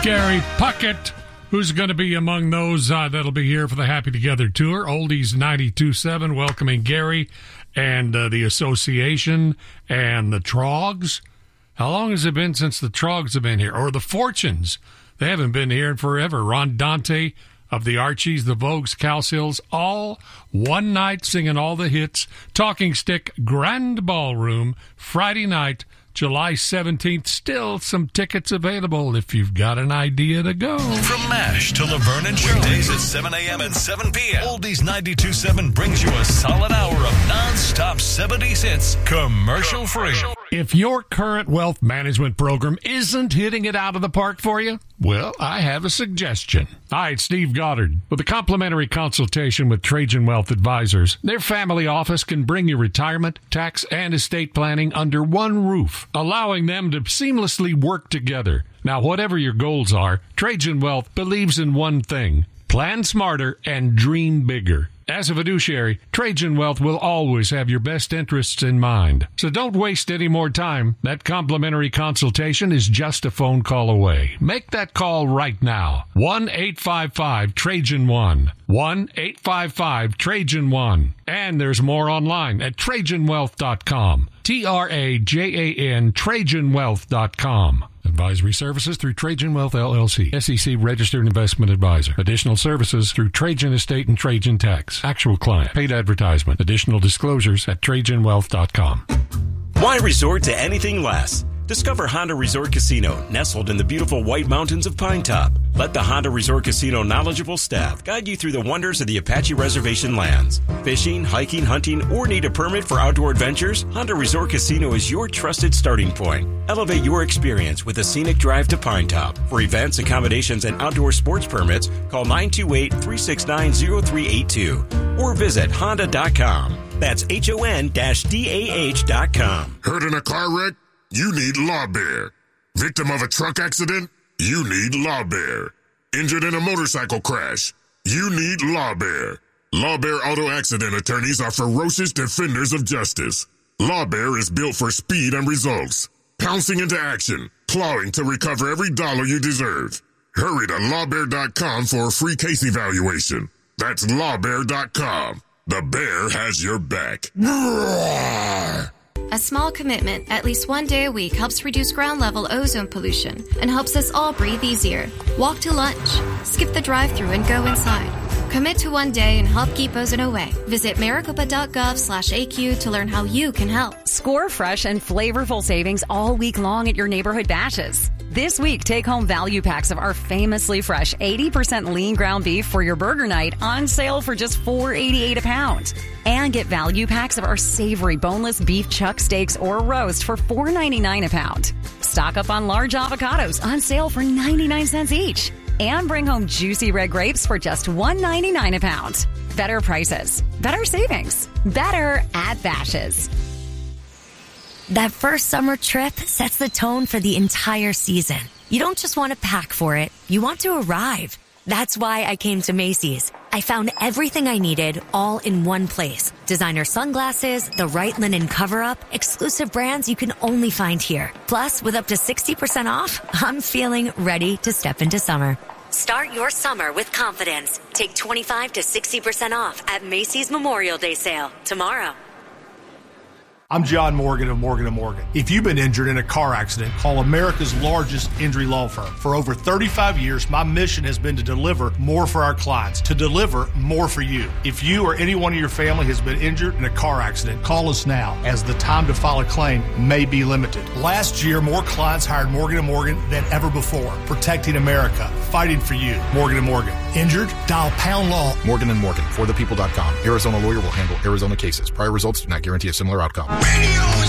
Gary Puckett, who's going to be among those that'll be here for the Happy Together Tour. Oldies 92.7, welcoming Gary and the association and the Trogs. How long has it been since the Trogs have been here? Or the Fortunes? They haven't been here in forever. Ron Dante of the Archies, the Vogues, Cowsills, all one night singing all the hits. Talking Stick Grand Ballroom, Friday night, July 17th. Still some tickets available if you've got an idea to go. From MASH to Laverne and Shirley. Weekdays at 7 a.m. and 7 p.m. Oldies 92.7 brings you a solid hour of non-stop 70s hits, commercial-free. If your current wealth management program isn't hitting it out of the park for you, well, I have a suggestion. Hi, it's Steve Goddard. With a complimentary consultation with Trajan Wealth Advisors, their family office can bring you retirement, tax, and estate planning under one roof, allowing them to seamlessly work together. Now, whatever your goals are, Trajan Wealth believes in one thing: plan smarter and dream bigger. As a fiduciary, Trajan Wealth will always have your best interests in mind. So don't waste any more time. That complimentary consultation is just a phone call away. Make that call right now. 1-855-TRAJAN-1. 1-855-TRAJAN-1. And there's more online at TrajanWealth.com. TRAJAN, TrajanWealth.com. Advisory services through Trajan Wealth, LLC. SEC Registered Investment Advisor. Additional services through Trajan Estate and Trajan Tax. Actual client. Paid advertisement. Additional disclosures at TrajanWealth.com. Why resort to anything less? Discover Honda Resort Casino, nestled in the beautiful White Mountains of Pine Top. Let the Honda Resort Casino knowledgeable staff guide you through the wonders of the Apache Reservation lands. Fishing, hiking, hunting, or need a permit for outdoor adventures? Honda Resort Casino is your trusted starting point. Elevate your experience with a scenic drive to Pine Top. For events, accommodations, and outdoor sports permits, call 928-369-0382 or visit honda.com. That's HON-DAH.com. Hurt in a car wreck? You need Law Bear. Victim of a truck accident? You need Law Bear. Injured in a motorcycle crash? You need Law Bear. Law Bear Auto Accident attorneys are ferocious defenders of justice. Law Bear is built for speed and results. Pouncing into action, clawing to recover every dollar you deserve. Hurry to lawbear.com for a free case evaluation. That's lawbear.com. The bear has your back. A small commitment, at least one day a week, helps reduce ground-level ozone pollution and helps us all breathe easier. Walk to lunch, skip the drive-thru and go inside. Commit to one day and help keep ozone away. Visit maricopa.gov/AQ to learn how you can help. Score fresh and flavorful savings all week long at your neighborhood Bashes. This week, take home value packs of our famously fresh 80% lean ground beef for your burger night on sale for just $4.88 a pound. And get value packs of our savory boneless beef chuck steaks or roast for $4.99 a pound. Stock up on large avocados on sale for 99 cents each. And bring home juicy red grapes for just $1.99 a pound. Better prices, better savings, better at Bashes. That first summer trip sets the tone for the entire season. You don't just want to pack for it, you want to arrive. That's why I came to Macy's. I found everything I needed all in one place. Designer sunglasses, the right linen cover-up, exclusive brands you can only find here. Plus, with up to 60% off, I'm feeling ready to step into summer. Start your summer with confidence. Take 25 to 60% off at Macy's Memorial Day sale tomorrow. I'm John Morgan of Morgan & Morgan. If you've been injured in a car accident, call America's largest injury law firm. For over 35 years, my mission has been to deliver more for our clients, to deliver more for you. If you or anyone in your family has been injured in a car accident, call us now, as the time to file a claim may be limited. Last year, more clients hired Morgan & Morgan than ever before, protecting America, fighting for you. Morgan & Morgan. Injured? Dial pound law. Morgan & Morgan, forthepeople.com. Arizona lawyer will handle Arizona cases. Prior results do not guarantee a similar outcome. Radio